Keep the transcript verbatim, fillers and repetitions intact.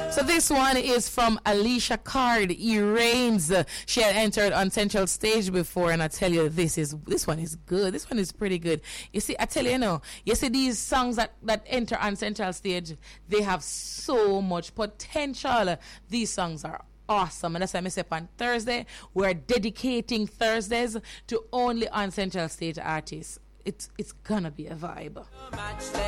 So this one is from Alicia Card. He reigns. She had entered on Central Stage before, and I tell you, this is this one is good. This one is pretty good. You see, I tell you, you know, you see these songs that, that enter on Central Stage, they have so much potential. These songs are awesome, and that's why I say on Thursday we're dedicating Thursdays to only on Central Stage artists. It's it's gonna be a vibe.